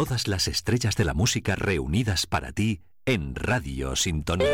Todas las estrellas de la música reunidas para ti en Radio Sintonía.